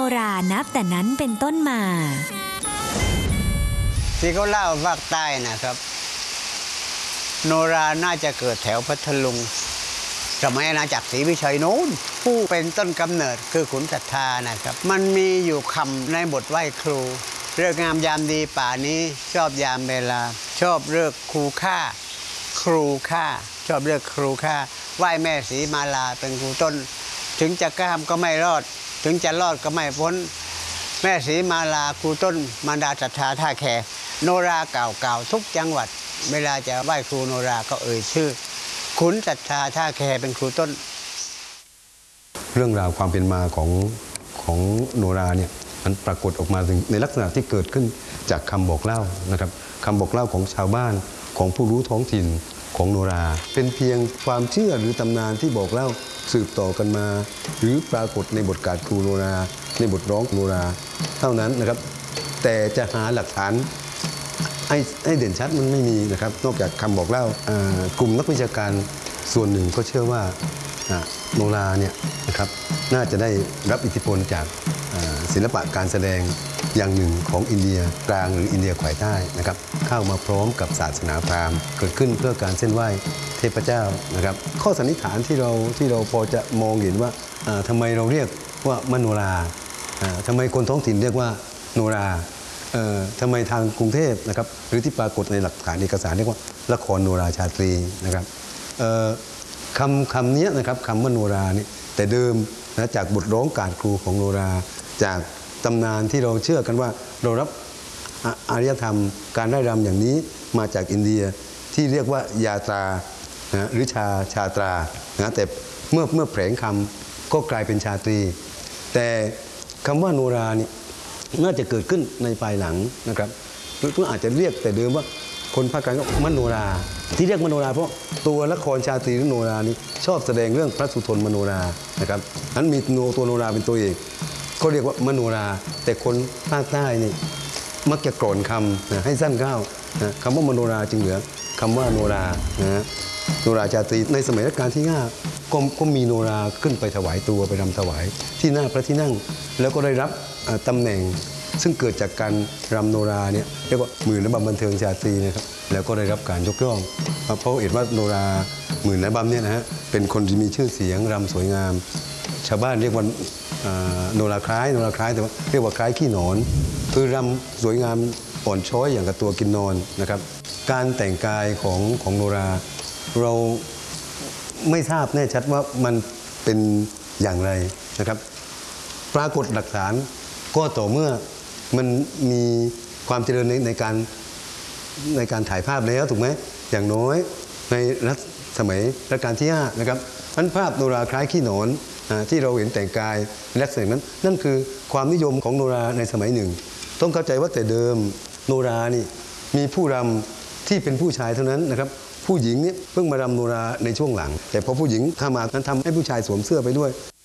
รานับแต่นั้นเป็นต้นมาที่เขาเล่าภาคใต้นะครับโนราน่าจะเกิดแถวพัทลุงสมัยอาณาจักรศรีวิชัยโน้นผู้เป็นต้นกำเนิดคือขุนศรัทธานะครับมันมีอยู่คำในบทไหว้ครูเลิกงามยามดีป่านี้ชอบยามเวลาชอบเลิกครูค่าชอบเลิกครูค่าไหว้แม่ศรีมาลาเป็นครูต้นถึงจะข้ามก็ไม่รอดถึงจะรอดก็ไม่พ้นแม่ศรีมาลาครูต้นมารดาศรัทธาท่าแขโนราเก่าทุกจังหวัดเวลาจะไหว้ครูโนราก็เอ่ยชื่อขุนศรัทธาท่าแขเป็นครูต้นเรื่องราวความเป็นมาของโนราเนี่ยมันปรากฏออกมาในลักษณะที่เกิดขึ้นจากคำบอกเล่านะครับคำบอกเล่าของชาวบ้านของผู้รู้ท้องถิ่นของโนราเป็นเพียงความเชื่อหรือตำนานที่บอกเล่าสืบต่อกันมาหรือปรากฏในบทกาฬครูโนราในบทร้องโนราเท่านั้นนะครับแต่จะหาหลักฐานให้เด่นชัดมันไม่มีนะครับนอกจากคำบอกเล่ากลุ่มนักวิชาการส่วนหนึ่งก็เชื่อว่าโนราเนี่ยนะครับน่าจะได้รับอิทธิพลจากศิลปะการแสดงอย่างหนึ่งของอินเดียกลางหรืออินเดียแขวใต้นะครับเข้ามาพร้อมกับศาสนาพราหมณ์เกิดขึ้นเพื่อการเส้นไหว้เทพเจ้านะครับข้อสันนิษฐานที่เราพอจะมองเห็นว่าทำไมเราเรียกว่ามโนราทำไมคนท้องถิ่นเรียกว่าโนราทำไมทางกรุงเทพนะครับหรือที่ปรากฏในหลักฐานเอกสารเรียกว่าละครโนราชาตรีนะครับคำนี้นะครับคำว่าโนราเนี่ยแต่เดิมนะจากบทร้องการครูของโนราจากตำนานที่เราเชื่อกันว่าเรารับอารยธรรมการไร่รำอย่างนี้มาจากอินเดียที่เรียกว่ายาตราหรือชาตรานะแต่เมื่อแผลงคำก็กลายเป็นชาตรีแต่คำว่าโนราเนี่ยน่าจะเกิดขึ้นในภายหลังนะครับหรืออาจจะเรียกแต่เดิมว่าคนภาคกลางก็มโนราที่เรียกมโนราเพราะตัวละครชาตรีหรือโนรานี้ชอบแสดงเรื่องพระสุทนมโนรานะครับนั้นมีตัวโนราเป็นตัวเอกก็เรียกว่ามโนราแต่คนภาคใต้นี่มักจะกร่อนคำให้สั้นเข้าคำว่ามโนราจึงเหลือคำว่าโนราโนราชาตรีในสมัยรัชกาลที่5ก็มีโนราขึ้นไปถวายตัวไปรำถวายที่หน้าพระที่นั่งแล้วก็ได้รับตำแหน่งซึ่งเกิดจากการรำโนราเนี่ยเรียกว่าหมื่นระบำบันเทิงชาตรีนะครับแล้วก็ได้รับการยกย่องเพราะเห็นว่าโนราหมื่นระบำเนี่ยนะฮะเป็นคนที่มีชื่อเสียงรำสวยงามชาวบ้านเรียกว่าโนราคล้ายแต่ว่าเรียกว่าคล้ายขี้หนอนคือรำสวยงามอ่อนช้อยอย่างกับตัวกินนอนนะครับการแต่งกายของโนราเราไม่ทราบแน่ชัดว่ามันเป็นอย่างไรนะครับปรากฏหลักฐานก็ต่อเมื่อมันมีความเจริญในการถ่ายภาพแล้วถูกไหมอย่างน้อยในสมัยรัชกาลที่5นะครับนั้นภาพโนราคล้ายขี้หนอนที่เราเห็นแต่งกายลักษณะนั้นนั่นคือความนิยมของโนราในสมัยหนึ่งต้องเข้าใจว่าแต่เดิมโนรานี่มีผู้รำที่เป็นผู้ชายเท่านั้นนะครับผู้หญิงนี่เพิ่งมารำโนราในช่วงหลังแต่พอผู้หญิงถ้ามานั้นทำให้ผู้ชายสวมเสื้อไปด้วย